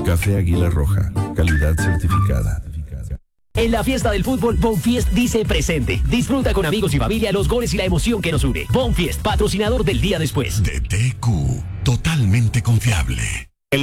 Café Águila Roja, calidad certificada. En la fiesta del fútbol, Bonfiest dice presente. Disfruta con amigos y familia los goles y la emoción que nos une. Bonfiest, patrocinador del día después. DTQ, totalmente confiable.